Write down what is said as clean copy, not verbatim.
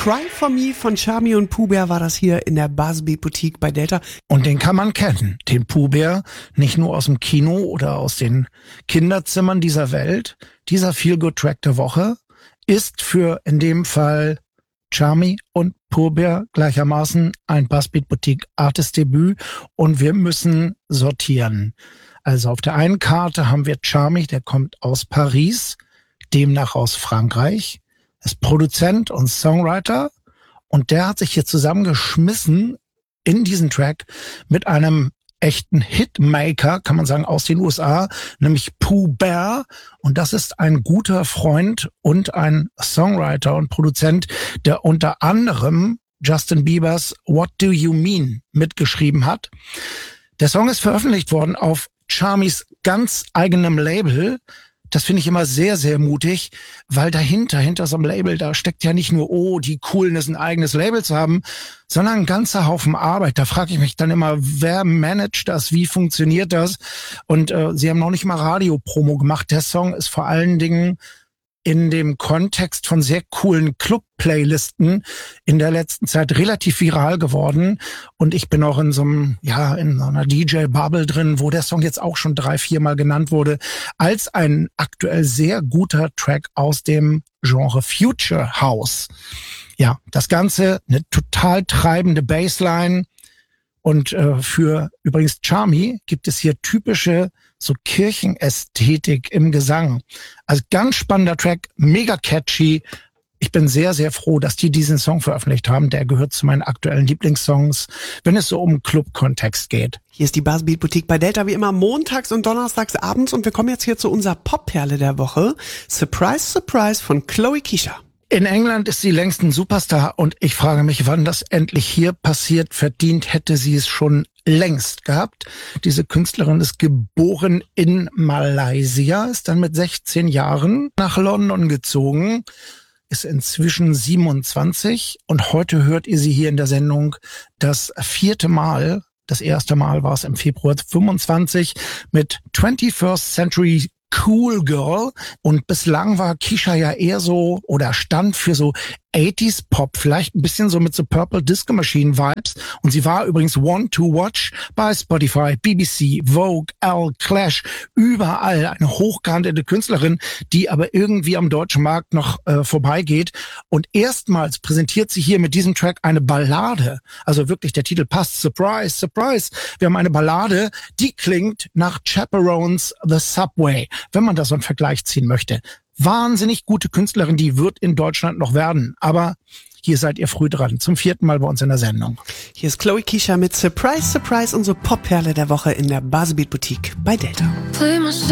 Cry For Me von Charmy und Pooh Bear war das hier in der Buzzbeat Boutique bei Delta. Und den kann man kennen, den Pooh Bear, nicht nur aus dem Kino oder aus den Kinderzimmern dieser Welt. Dieser Feel-Good-Track der Woche ist für in dem Fall Charmy und Pooh Bear gleichermaßen ein Buzzbeat Boutique Artist Debüt und wir müssen sortieren. Also auf der einen Karte haben wir Charmy, der kommt aus Paris, demnach aus Frankreich, ist Produzent und Songwriter und der hat sich hier zusammengeschmissen in diesen Track mit einem echten Hitmaker, kann man sagen, aus den USA, nämlich Pooh Bear. Und das ist ein guter Freund und ein Songwriter und Produzent, der unter anderem Justin Biebers What Do You Mean mitgeschrieben hat. Der Song ist veröffentlicht worden auf Charmys ganz eigenem Label. Das finde ich immer sehr, sehr mutig, weil hinter so einem Label, da steckt ja nicht nur, oh, die Coolness, ein eigenes Label zu haben, sondern ein ganzer Haufen Arbeit. Da frage ich mich dann immer, wer managt das, wie funktioniert das? Und sie haben noch nicht mal Radio-Promo gemacht. Der Song ist vor allen Dingen in dem Kontext von sehr coolen Club-Playlisten in der letzten Zeit relativ viral geworden. Und ich bin auch in so einer DJ-Bubble drin, wo der Song jetzt auch schon 3-4 Mal genannt wurde, als ein aktuell sehr guter Track aus dem Genre Future House. Ja, das Ganze eine total treibende Bassline. Und für übrigens Charmy gibt es hier typische so Kirchenästhetik im Gesang. Also ganz spannender Track, mega catchy. Ich bin sehr, sehr froh, dass die diesen Song veröffentlicht haben. Der gehört zu meinen aktuellen Lieblingssongs, wenn es so um Club-Kontext geht. Hier ist die Buzzbeat Boutique bei Delta wie immer montags und donnerstags abends und wir kommen jetzt hier zu unserer Popperle der Woche. Surprise, Surprise von Chloe Kisha. In England ist sie längst ein Superstar und ich frage mich, wann das endlich hier passiert. Verdient hätte sie es schon längst gehabt. Diese Künstlerin ist geboren in Malaysia, ist dann mit 16 Jahren nach London gezogen, ist inzwischen 27 und heute hört ihr sie hier in der Sendung das 4. Mal. Das erste Mal war es im Februar 25 mit 21st Century Cool Girl und bislang war Kisha ja eher so oder stand für so 80s Pop, vielleicht ein bisschen so mit so Purple Disco Machine Vibes und sie war übrigens One to Watch bei Spotify, BBC, Vogue, Elle, Clash, überall eine hochgehandelte Künstlerin, die aber irgendwie am deutschen Markt noch vorbeigeht und erstmals präsentiert sie hier mit diesem Track eine Ballade, also wirklich der Titel passt, Surprise, Surprise, wir haben eine Ballade, die klingt nach Chaperones The Subway, wenn man da so einen Vergleich ziehen möchte. Wahnsinnig gute Künstlerin, die wird in Deutschland noch werden. Aber hier seid ihr früh dran. Zum 4. Mal bei uns in der Sendung. Hier ist Chloe Kisha mit Surprise, Surprise, unsere Popperle der Woche in der Buzzbeat Boutique bei Delta.